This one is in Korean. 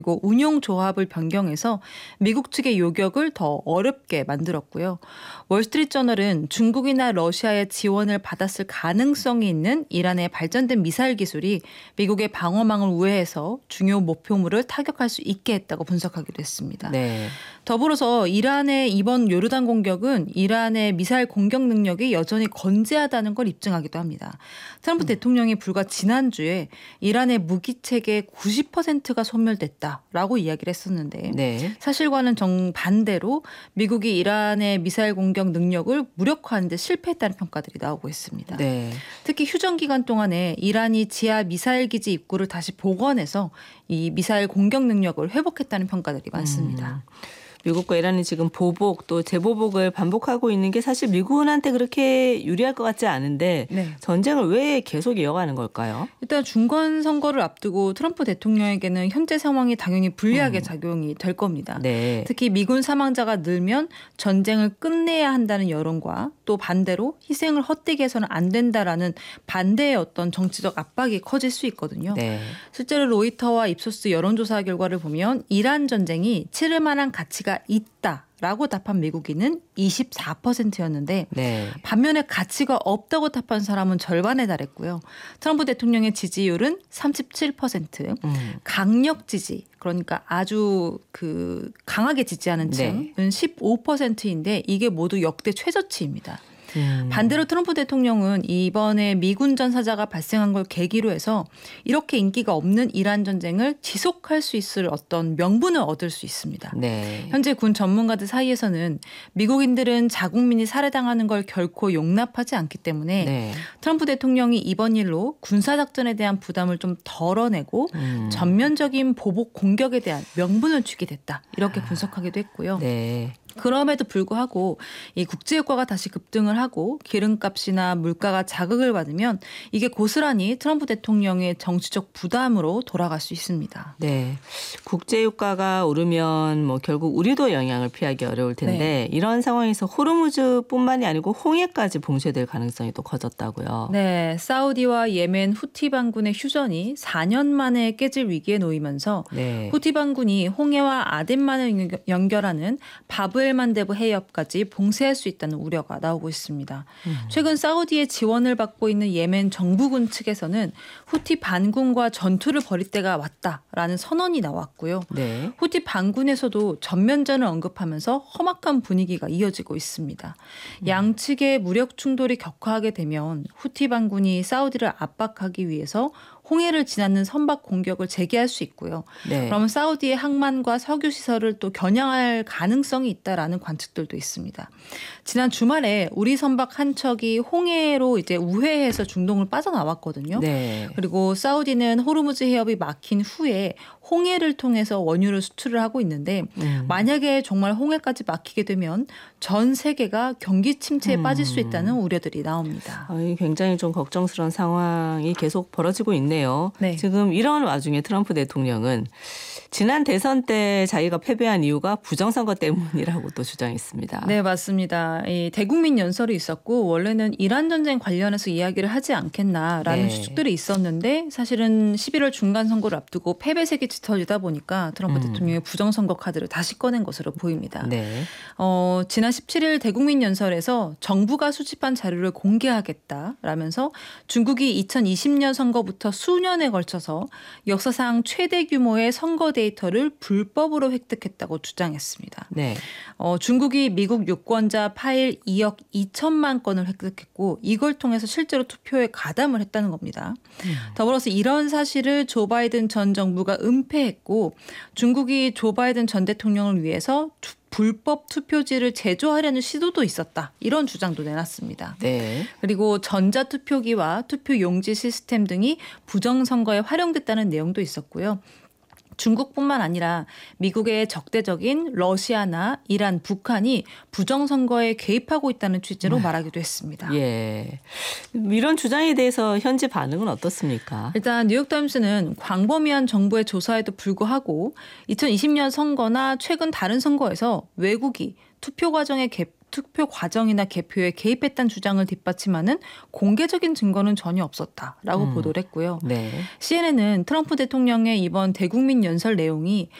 그리고 운용 조합을 변경해서 미국 측의 요격을 더 어렵게 만들었고요. 월스트리트저널은 중국이나 러시아의 지원을 받았을 가능성이 있는 이란의 발전된 미사일 기술이 미국의 방어망을 우회해서 중요 목표물을 타격할 수 있게 했다고 분석하기도 했습니다. 네. 더불어서 이란의 이번 요르단 공격은 이란의 미사일 공격 능력이 여전히 건재하다는 걸 입증하기도 합니다. 트럼프 대통령이 불과 지난주에 이란의 무기체계 90%가 소멸됐다라고 이야기를 했었는데 네. 사실과는 정반대로 미국이 이란의 미사일 공격 능력을 무력화하는 데 실패했다는 평가들이 나오고 있습니다. 네. 특히 휴전 기간 동안에 이란이 지하 미사일 기지 입구를 다시 복원해서 이 미사일 공격 능력을 회복했다는 평가들이 많습니다. 미국과 이란이 지금 보복 또 재보복을 반복하고 있는 게 사실 미국한테 그렇게 유리할 것 같지 않은데 네. 전쟁을 왜 계속 이어가는 걸까요? 일단 중간 선거를 앞두고 트럼프 대통령에게는 현재 상황이 당연히 불리하게 작용이 될 겁니다. 네. 특히 미군 사망자가 늘면 전쟁을 끝내야 한다는 여론과 또 반대로 희생을 헛되게 해서는 안 된다라는 반대의 어떤 정치적 압박이 커질 수 있거든요. 네. 실제로 로이터와 입소스 여론조사 결과를 보면 이란 전쟁이 치를 만한 가치가 있다라고 답한 미국인은 24%였는데 네. 반면에 가치가 없다고 답한 사람은 절반에 달했고요. 트럼프 대통령의 지지율은 37%, 강력 지지 그러니까 아주 강하게 지지하는 층은 15%인데 이게 모두 역대 최저치입니다. 반대로 트럼프 대통령은 이번에 미군 전사자가 발생한 걸 계기로 해서 이렇게 인기가 없는 이란 전쟁을 지속할 수 있을 어떤 명분을 얻을 수 있습니다. 네. 현재 군 전문가들 사이에서는 미국인들은 자국민이 살해당하는 걸 결코 용납하지 않기 때문에 네. 트럼프 대통령이 이번 일로 군사작전에 대한 부담을 좀 덜어내고 전면적인 보복 공격에 대한 명분을 주게 됐다. 이렇게 분석하기도 했고요. 네. 그럼에도 불구하고 이 국제유가가 다시 급등을 하고 기름값이나 물가가 자극을 받으면 이게 고스란히 트럼프 대통령의 정치적 부담으로 돌아갈 수 있습니다. 네. 국제유가가 오르면 결국 우리도 영향을 피하기 어려울 텐데 이런 상황에서 호르무즈뿐만이 아니고 홍해까지 봉쇄될 가능성이 또 커졌다고요. 네. 사우디와 예멘 후티 반군의 휴전이 4년 만에 깨질 위기에 놓이면서 후티 반군이 홍해와 아덴만을 연결하는 바브엘만데브 해협까지 봉쇄할 수 있다는 우려가 나오고 있습니다. 최근 사우디의 지원을 받고 있는 예멘 정부군 측에서는 후티 반군과 전투를 벌일 때가 왔다라는 선언이 나왔고요. 네. 후티 반군에서도 전면전을 언급하면서 험악한 분위기가 이어지고 있습니다. 양측의 무력 충돌이 격화하게 되면 후티 반군이 사우디를 압박하기 위해서 홍해를 지나는 선박 공격을 재개할 수 있고요. 네. 그러면 사우디의 항만과 석유 시설을 또 겨냥할 가능성이 있다라는 관측들도 있습니다. 지난 주말에 우리 선박 한 척이 홍해로 이제 우회해서 중동을 빠져나왔거든요. 네. 그리고 사우디는 호르무즈 해협이 막힌 후에 홍해를 통해서 원유를 수출을 하고 있는데 만약에 정말 홍해까지 막히게 되면 전 세계가 경기 침체에 빠질 수 있다는 우려들이 나옵니다. 굉장히 좀 걱정스러운 상황이 계속 벌어지고 있네요. 네. 지금 이런 와중에 트럼프 대통령은 지난 대선 때 자기가 패배한 이유가 부정선거 때문이라고 또 주장했습니다. 네, 맞습니다. 이 대국민 연설이 있었고 원래는 이란 전쟁 관련해서 이야기를 하지 않겠나라는 추측들이 있었는데 사실은 11월 중간 선거를 앞두고 패배색이 짙어지다 보니까 트럼프 대통령의 부정선거 카드를 다시 꺼낸 것으로 보입니다. 네. 지난 17일 대국민 연설에서 정부가 수집한 자료를 공개하겠다라면서 중국이 2020년 선거부터 수년에 걸쳐서 역사상 최대 규모의 선거 데이터를 불법으로 획득했다고 주장했습니다. 네. 중국이 미국 유권자 파일 2억 2천만 건을 획득했고 이걸 통해서 실제로 투표에 가담을 했다는 겁니다. 더불어서 이런 사실을 조 바이든 전 정부가 은폐했고 중국이 조 바이든 전 대통령을 위해서 불법 투표지를 제조하려는 시도도 있었다. 이런 주장도 내놨습니다. 네. 그리고 전자투표기와 투표용지 시스템 등이 부정선거에 활용됐다는 내용도 있었고요. 중국뿐만 아니라 미국의 적대적인 러시아나 이란, 북한이 부정선거에 개입하고 있다는 취지로 말하기도 했습니다. 예. 이런 주장에 대해서 현지 반응은 어떻습니까? 일단 뉴욕타임스는 광범위한 정부의 조사에도 불구하고 2020년 선거나 최근 다른 선거에서 외국이 투표 과정에 투표 과정이나 개표에 개입했다는 주장을 뒷받침하는 공개적인 증거는 전혀 없었다라고 보도를 했고요. 네. CNN은 트럼프 대통령의 이번 대국민 연설 내용이